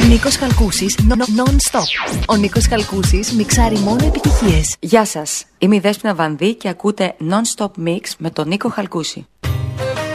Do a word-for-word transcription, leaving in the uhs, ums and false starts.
Νίκος Χαλκούσης, non-stop. Ο Νίκος Χαλκούσης μιξάρει μόνο επιτυχίες. Γεια σας, είμαι η Δέσποινα Βανδύ και ακούτε Non-Stop Mix με τον Νίκο Χαλκούση.